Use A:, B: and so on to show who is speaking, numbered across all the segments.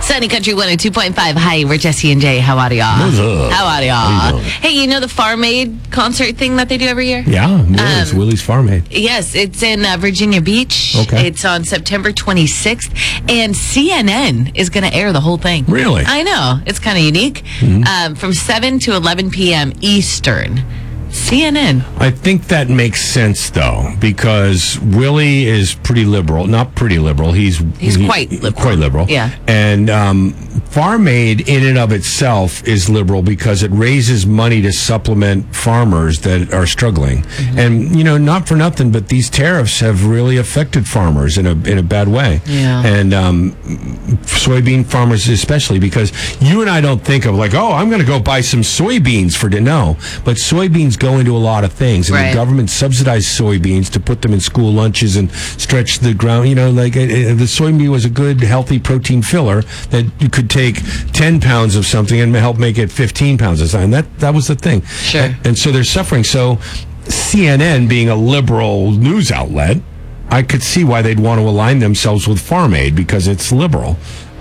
A: Sunny Country 102.5. Hi, we're Jesse and Jay. How are y'all?
B: What's up?
A: How are y'all?
B: How you doing?
A: Hey, you know the Farm Aid concert thing that they do every year?
B: Yeah, it's Willie's Farm Aid.
A: Yes, it's in Virginia Beach.
B: Okay.
A: It's on September 26th, and CNN is going to air the whole thing.
B: Really?
A: I know. It's kind of unique. From 7 to 11 p.m. Eastern. CNN.
B: I think that makes sense, though, because Willie is pretty liberal. Not pretty liberal. He's
A: quite liberal.
B: Quite liberal.
A: Yeah.
B: And Farm Aid in and of itself is liberal because it raises money to supplement farmers that are struggling. And, you know, not for nothing, but these tariffs have really affected farmers in a bad way.
A: Yeah.
B: And soybean farmers especially, because you and I don't think of like, oh, I'm going to go buy some soybeans for dinner. No, but soybeans go into a lot of things, and
A: Right.
B: the government subsidized soybeans to put them in school lunches and stretch the ground. You know, like the soybean was a good, healthy protein filler that you could take 10 pounds of something and help make it 15 pounds of something. That was the thing.
A: Sure.
B: And so they're suffering. So CNN, being a liberal news outlet, I could see why they'd want to align themselves with Farm Aid because it's liberal.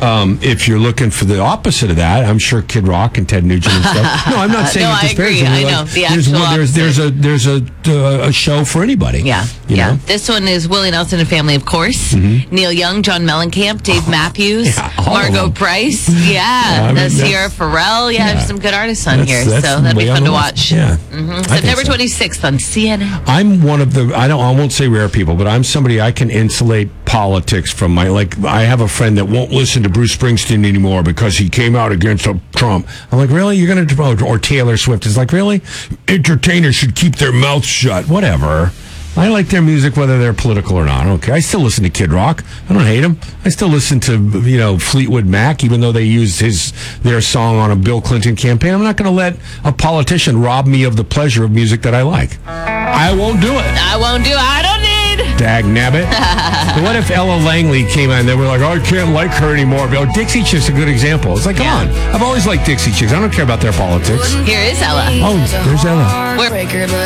B: If you're looking for the opposite of that, I'm sure Kid Rock and Ted Nugent and stuff. No, I'm not saying
A: No,
B: it's
A: I agree.
B: disparaging.
A: I know.
B: Like,
A: The actual
B: there's a show for anybody.
A: Yeah.
B: You
A: Yeah.
B: know?
A: This one is Willie Nelson and Family, of course. Neil Young, John Mellencamp, Dave Matthews,
B: yeah, all of
A: Margot
B: them.
A: Price. Yeah.
B: I mean, that's-
A: Sierra Farrell. Yeah, there's some good artists on here.
B: That's
A: So that'd be
B: way on
A: fun
B: the
A: to
B: list.
A: watch.
B: Yeah. I think
A: September
B: so.
A: 26th on CNN.
B: I'm one of the I won't say rare people, but I'm somebody I can insulate politics from my I have a friend that won't listen to Bruce Springsteen anymore because he came out against Trump. I'm like, really? You're going to or Taylor Swift is like, really? Entertainers should keep their mouths shut. Whatever. I like their music whether they're political or not. I don't care. I still listen to Kid Rock. I don't hate him. I still listen to Fleetwood Mac, even though they used their song on a Bill Clinton campaign. I'm not going to let a politician rob me of the pleasure of music that I like. I won't do it.
A: I don't need.
B: Dag nabbit. But what if Ella Langley came out and they were like, oh, I can't like her anymore. Oh, Dixie Chicks is a good example. It's like, come on. I've always liked Dixie Chicks. I don't care about their politics.
A: Here is Ella.
B: Oh, there's Ella.
A: We're